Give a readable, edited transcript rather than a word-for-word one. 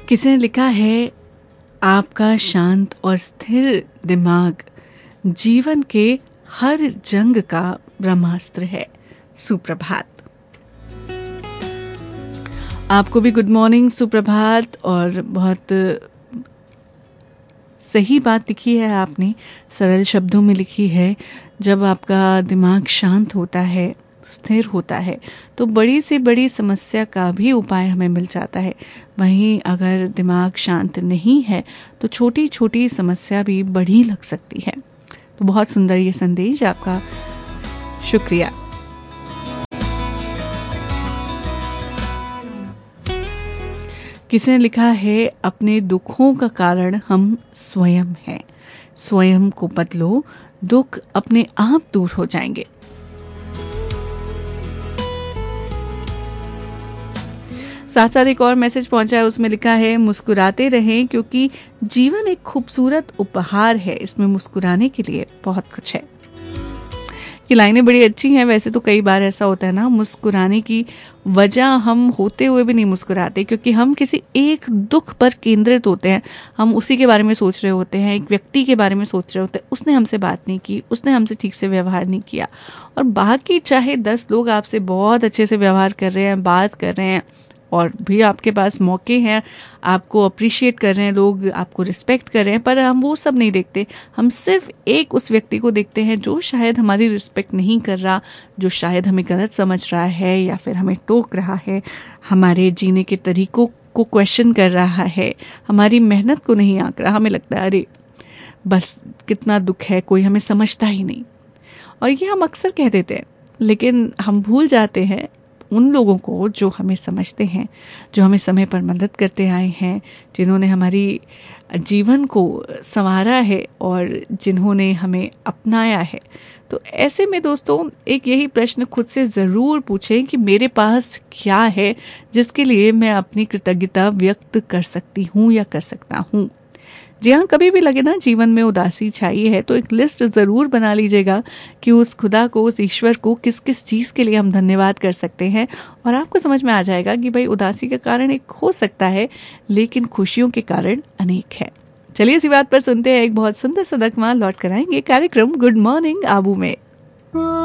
किसी ने लिखा है, आपका शांत और स्थिर दिमाग जीवन के हर जंग का ब्रह्मास्त्र है। सुप्रभात। आपको भी गुड मॉर्निंग, सुप्रभात। और बहुत सही बात लिखी है आपने, सरल शब्दों में लिखी है। जब आपका दिमाग शांत होता है, स्थिर होता है, तो बड़ी से बड़ी समस्या का भी उपाय हमें मिल जाता है। वहीं अगर दिमाग शांत नहीं है तो छोटी छोटी समस्या भी बड़ी लग सकती है। तो बहुत सुंदर ये संदेश आपका, शुक्रिया। किसी ने लिखा है, अपने दुखों का कारण हम स्वयं हैं। स्वयं को बदलो, दुख अपने आप दूर हो जाएंगे। साथ साथ एक और मैसेज पहुंचा है, उसमें लिखा है, मुस्कुराते रहें क्योंकि जीवन एक खूबसूरत उपहार है, इसमें मुस्कुराने के लिए बहुत कुछ है। ये लाइनें बड़ी अच्छी हैं। वैसे तो कई बार ऐसा होता है ना, मुस्कुराने की वजह हम होते हुए भी नहीं मुस्कुराते, क्योंकि हम किसी एक दुख पर केंद्रित होते हैं। हम उसी के बारे में सोच रहे होते हैं, एक व्यक्ति के बारे में सोच रहे होते हैं, उसने हमसे बात नहीं की, उसने हमसे ठीक से व्यवहार नहीं किया। और बाकी चाहे 10 लोग आपसे बहुत अच्छे से व्यवहार कर रहे हैं, बात कर रहे हैं, और भी आपके पास मौके हैं, आपको अप्रिशिएट कर रहे हैं लोग, आपको रिस्पेक्ट कर रहे हैं, पर हम वो सब नहीं देखते। हम सिर्फ एक उस व्यक्ति को देखते हैं जो शायद हमारी रिस्पेक्ट नहीं कर रहा, जो शायद हमें गलत समझ रहा है, या फिर हमें टोक रहा है, हमारे जीने के तरीकों को क्वेश्चन कर रहा है, हमारी मेहनत को नहीं आंक रहा। हमें लगता है अरे बस कितना दुख है, कोई हमें समझता ही नहीं। और ये हम अक्सर कह देते हैं, लेकिन हम भूल जाते हैं उन लोगों को जो हमें समझते हैं, जो हमें समय पर मदद करते आए हैं, जिन्होंने हमारी जीवन को संवारा है और जिन्होंने हमें अपनाया है। तो ऐसे में दोस्तों, एक यही प्रश्न खुद से ज़रूर पूछें कि मेरे पास क्या है जिसके लिए मैं अपनी कृतज्ञता व्यक्त कर सकती हूँ या कर सकता हूँ। जी हाँ, कभी भी लगे ना जीवन में उदासी छाई है, तो एक लिस्ट ज़रूर बना लीजिएगा कि उस खुदा को, उस ईश्वर को किस किस चीज़ के लिए हम धन्यवाद कर सकते हैं। और आपको समझ में आ जाएगा कि भाई उदासी का कारण एक हो सकता है, लेकिन खुशियों के कारण अनेक है। चलिए इसी बात पर सुनते हैं एक बहुत सुंदर सा नगमा, लौट कर आएंगे कार्यक्रम गुड मॉर्निंग आबू में।